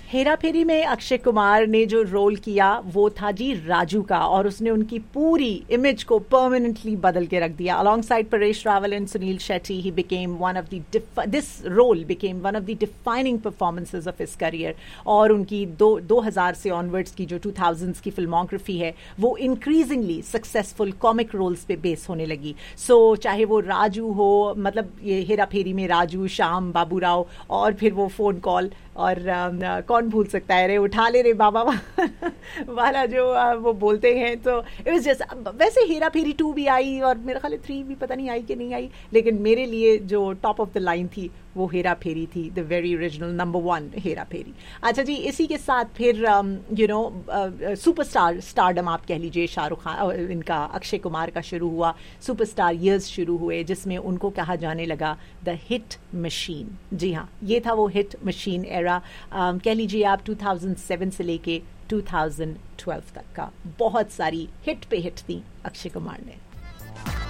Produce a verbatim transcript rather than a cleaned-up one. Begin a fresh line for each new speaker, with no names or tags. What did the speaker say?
हेरा फेरी में अक्षय कुमार ने जो रोल किया वो था जी राजू का, और उसने उनकी पूरी इमेज को परमानेंटली बदल के रख दिया. Alongside Paresh Rawal and Sunil Shetty, he became one of the def- this role became one of the defining performances of his career. और उनकी दो दो हजार से ऑनवर्ड्स की जो टू थाउजेंड्स की फिल्मोग्राफी है वो इंक्रीजिंगली सक्सेसफुल कॉमिक रोल्स पे बेस होने लगी. सो so, चाहे वो राजू हो, मतलब ये हेरा फेरी में राजू, श्याम बाबू राव, और फिर वो फोन कॉल, और uh, कौन भूल सकता है, रे उठा ले रे बाबा वाला जो uh, वो बोलते हैं. तो इट वाज जस्ट, वैसे हेरा फेरी टू भी आई और मेरा ख्याल थ्री भी पता नहीं आई कि नहीं आई, लेकिन मेरे लिए जो टॉप ऑफ द लाइन थी वो हेरा फेरी थी, the very original number one Hera फेरी. अच्छा जी, इसी के साथ फिर यू नो सुपरस्टार स्टारडम आप कह लीजिए, शाहरुख खान, इनका अक्षय कुमार का शुरू हुआ, सुपरस्टार ईयर्स शुरू हुए, जिसमें उनको कहा जाने लगा द हिट मशीन. जी हाँ, ये था वो हिट मशीन एरा, um, कह लीजिए आप टू थाउजेंड सेवन से लेके टू थाउजेंड ट्वेल्व तक का. बहुत सारी हिट पे हिट थी अक्षय कुमार ने.